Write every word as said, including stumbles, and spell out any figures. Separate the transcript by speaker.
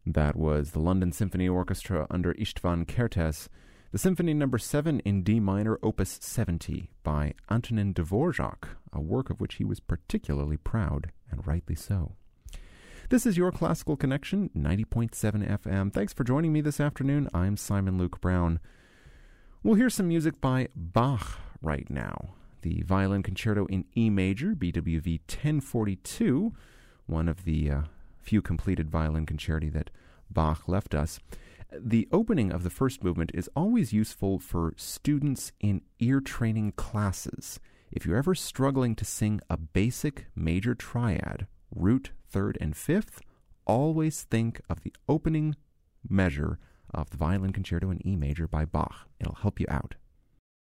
Speaker 1: That was the London Symphony Orchestra under István Kertész, the Symphony Number seven in D minor, Opus seventy, by Antonin Dvorak, a work of which he was particularly proud, and rightly so. This is Your Classical Connection, ninety point seven F M. Thanks for joining me this afternoon. I'm Simon Luke Brown. We'll hear some music by Bach right now. The Violin Concerto in E major, B W V ten forty-two, one of the uh, few completed violin concerti that Bach left us. The opening of the first movement is always useful for students in ear training classes. If you're ever struggling to sing a basic major triad, root, third, and fifth, always think of the opening measure of the Violin Concerto in E major by Bach. It'll help you out.